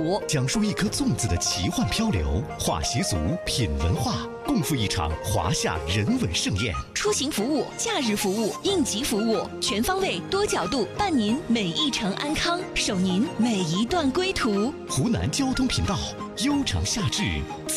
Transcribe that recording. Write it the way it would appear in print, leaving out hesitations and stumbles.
途， 讲述一颗粽子的奇幻漂流，话习俗，品文化，共赴一场华夏人文盛宴。 出行服务、假日服务、应急服务，全方位、多角度伴您每一程安康，守您每一段归途。 湖南交通频道，悠长夏至。